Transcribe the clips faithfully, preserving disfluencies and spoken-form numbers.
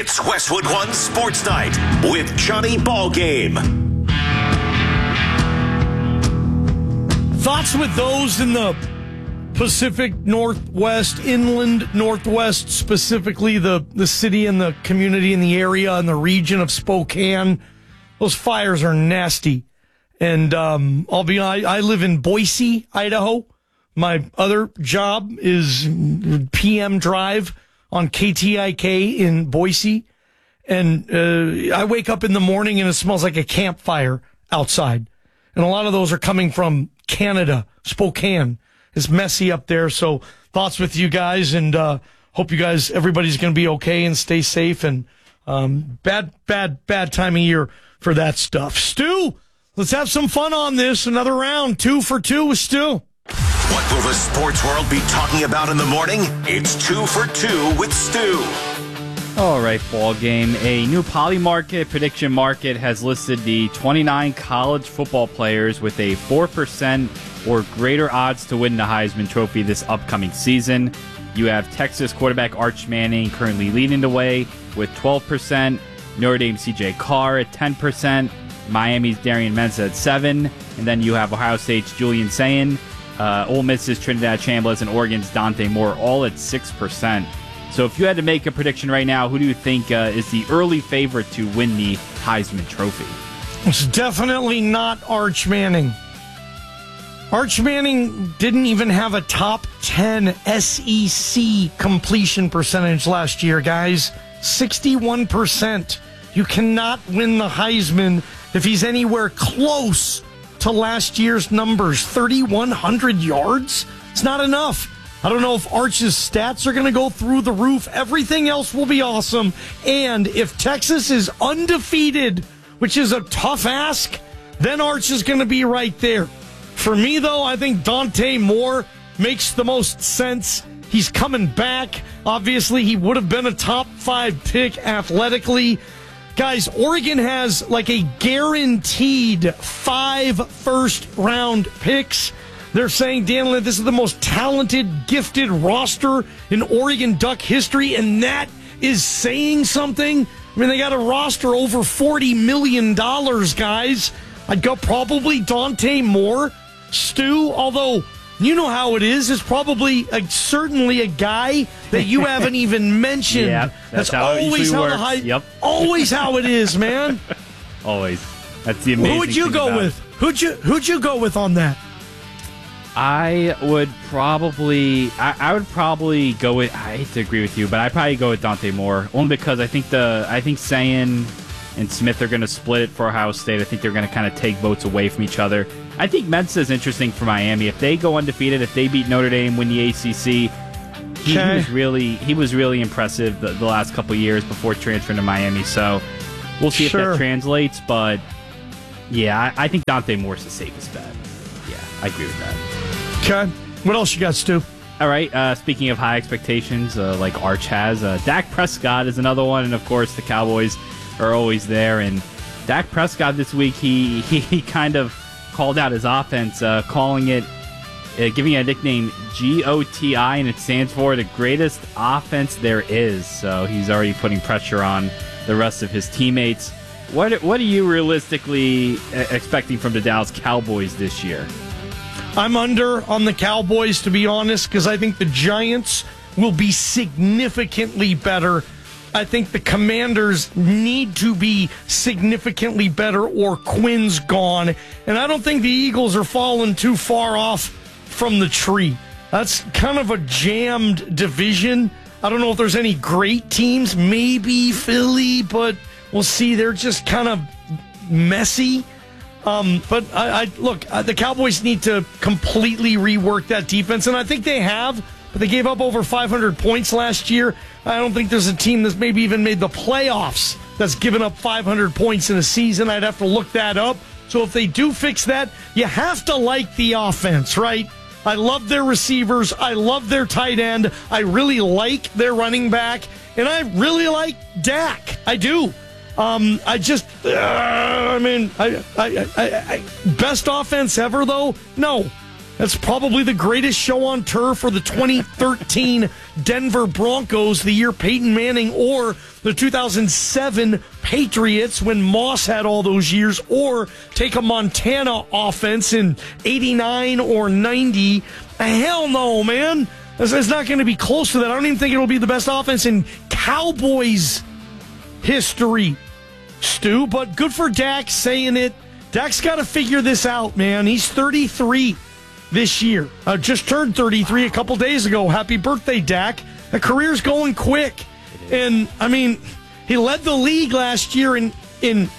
It's Westwood One Sports Night with Johnny Ballgame. Thoughts with those in the Pacific Northwest, inland Northwest, specifically the, the city and the community in the area and the region of Spokane. Those fires are nasty. And um, I'll be I, I live in Boise, Idaho. My other job is P M Drive on K T I K in Boise. And uh, I wake up in the morning and it smells like a campfire outside. And a lot of those are coming from Canada, Spokane. It's messy up there. So thoughts with you guys, and uh, hope you guys, everybody's going to be okay and stay safe. And um, bad, bad, bad time of year for that stuff. Stu, let's have some fun on this. Another round, two for two with Stu. What will the sports world be talking about in the morning? It's two for two with Stu. All right, ball game. A new Polymarket prediction market has listed the twenty-nine college football players with a four percent or greater odds to win the Heisman Trophy this upcoming season. You have Texas quarterback Arch Manning currently leading the way with twelve percent, Notre Dame C J Carr at ten percent, Miami's Darian Mensah at seven percent, and then you have Ohio State's Julian Sayin, uh, Ole Miss's Trinidad Chambliss, and Oregon's Dante Moore all at six percent. So if you had to make a prediction right now, who do you think uh, is the early favorite to win the Heisman Trophy? It's definitely not Arch Manning. Arch Manning didn't even have a top ten S E C completion percentage last year, guys. sixty-one percent. You cannot win the Heisman if he's anywhere close to last year's numbers. thirty-one hundred yards? It's not enough. I don't know if Arch's stats are going to go through the roof. Everything else will be awesome. And if Texas is undefeated, which is a tough ask, then Arch is going to be right there. For me, though, I think Dante Moore makes the most sense. He's coming back. Obviously, he would have been a top five pick athletically. Guys, Oregon has like a guaranteed five first-round picks. They're saying, Dan Lynn, this is the most talented, gifted roster in Oregon Duck history, and that is saying something. I mean, they got a roster over forty million dollars, guys. I'd go probably Dante Moore. Stu, although you know how it is, is probably a, certainly a guy that you haven't even mentioned. Yep, that's, that's how always it how works. the high, yep. Always how it is, man. Always. That's the amazing Who would you thing go about with? it. Who'd you Who'd you go with on that? I would probably, I, I would probably go with. I hate to agree with you, but I'd probably go with Dante Moore, only because I think the, I think Sayin and Smith are going to split it for Ohio State. I think they're going to kind of take votes away from each other. I think Mensah is interesting for Miami. If they go undefeated, if they beat Notre Dame, win the A C C, he, okay. he was really, he was really impressive the, the last couple of years before transferring to Miami. So we'll see sure. if that translates. But yeah, I, I think Dante Moore's the safest bet. Yeah, I agree with that. Okay. What else you got, Stu? All right. Uh, speaking of high expectations, uh, like Arch has, uh, Dak Prescott is another one, and of course the Cowboys are always there. And Dak Prescott this week, he he, he kind of called out his offense, uh, calling it, uh, giving it a nickname G O T I, and it stands for the greatest offense there is. So he's already putting pressure on the rest of his teammates. What what are you realistically expecting from the Dallas Cowboys this year? I'm under on the Cowboys, to be honest, because I think the Giants will be significantly better. I think the Commanders need to be significantly better or Quinn's gone. And I don't think the Eagles are falling too far off from the tree. That's kind of a jammed division. I don't know if there's any great teams. Maybe Philly, but we'll see. They're just kind of messy. Um, but I, I look, uh, the Cowboys need to completely rework that defense, and I think they have. But they gave up over five hundred points last year. I don't think there's a team that's maybe even made the playoffs that's given up five hundred points in a season. I'd have to look that up. So if they do fix that, you have to like the offense, right? I love their receivers. I love their tight end. I really like their running back. And I really like Dak. I do. Um, I just, uh, I mean, I, I, I, I, best offense ever, though? No. That's probably the greatest show on turf for the twenty thirteen Denver Broncos, the year Peyton Manning, or the two thousand seven Patriots when Moss had all those years, or take a Montana offense in eighty-nine or ninety. Hell no, man. It's not going to be close to that. I don't even think it'll be the best offense in Cowboys history, Stu, but good for Dak saying it. Dak's got to figure this out, man. He's thirty-three this year. Uh, just turned thirty-three a couple days ago. Happy birthday, Dak. The career's going quick. And, I mean, he led the league last year in, in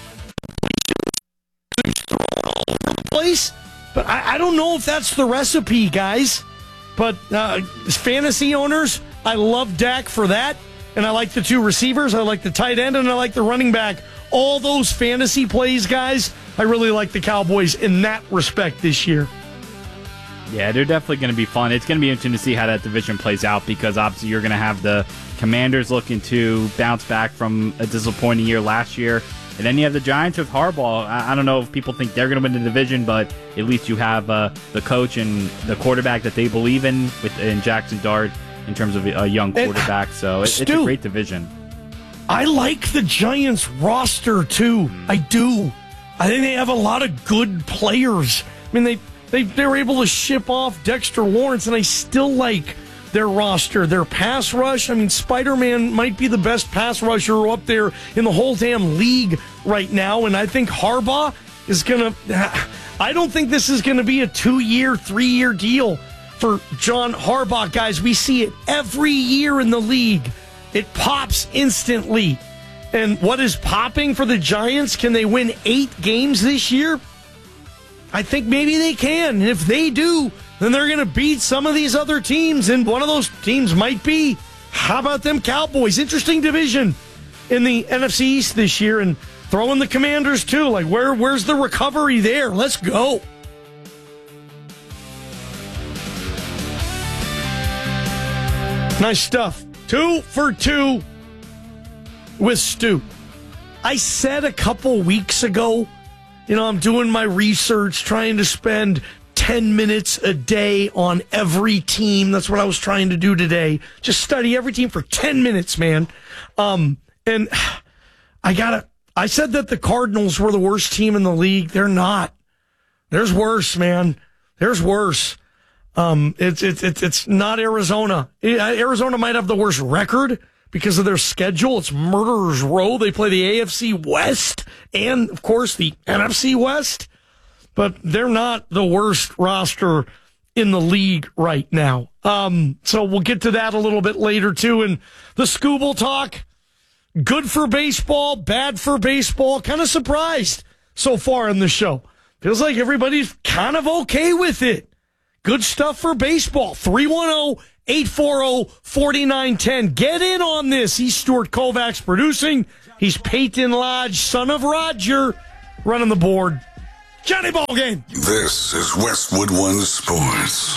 all over the place. But I, I don't know if that's the recipe, guys. But uh, as fantasy owners, I love Dak for that. And I like the two receivers. I like the tight end, and I like the running back. All those fantasy plays, guys, I really like the Cowboys in that respect this year. Yeah, they're definitely going to be fun. It's going to be interesting to see how that division plays out because obviously you're going to have the Commanders looking to bounce back from a disappointing year last year. And then you have the Giants with Harbaugh. I, I don't know if people think they're going to win the division, but at least you have uh, the coach and the quarterback that they believe in with in Jackson Dart in terms of a young quarterback. And, so it, Stu, it's a great division. I like the Giants roster, too. Mm. I do. I think they have a lot of good players. I mean, they, they, they were able to ship off Dexter Lawrence, and I still like their roster. Their pass rush, I mean, Spider-Man might be the best pass rusher up there in the whole damn league right now, and I think Harbaugh is going to... I don't think this is going to be a two-year, three-year deal for John Harbaugh, guys. We see it every year in the league. It pops instantly. And what is popping for the Giants? Can they win eight games this year? I think maybe they can. And if they do, then they're going to beat some of these other teams. And one of those teams might be, how about them Cowboys? Interesting division in the N F C East this year. And throw in the Commanders, too. Like, where, where's the recovery there? Let's go. Nice stuff. Two for two with Stu. I said a couple weeks ago, you know, I'm doing my research, trying to spend ten minutes a day on every team. That's what I was trying to do today. Just study every team for ten minutes, man. Um, and I gotta, I said that the Cardinals were the worst team in the league. They're not. There's worse, man. There's worse. Um, it's, it's, it's, it's not Arizona. Arizona might have the worst record because of their schedule. It's Murderer's Row. They play the A F C West and, of course, the N F C West. But they're not the worst roster in the league right now. Um, so we'll get to that a little bit later, too. And the Scooble talk, good for baseball, bad for baseball. Kind of surprised so far in the show. Feels like everybody's kind of okay with it. Good stuff for baseball. three one zero, eight four zero, four nine one zero. Get in on this. He's Stuart Kovacs producing. He's Peyton Lodge, son of Roger, running the board. Johnny Ballgame. This is Westwood One Sports.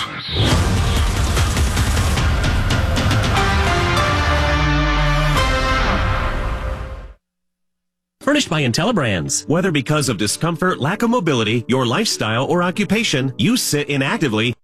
Furnished by IntelliBrands. Whether because of discomfort, lack of mobility, your lifestyle, or occupation, you sit inactively